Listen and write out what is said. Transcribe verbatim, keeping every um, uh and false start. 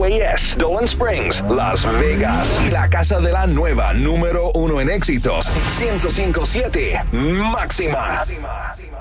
W A S, Dolan Springs, Las Vegas. Y la casa de la nueva número uno en éxitos, ciento cinco punto siete Máxima.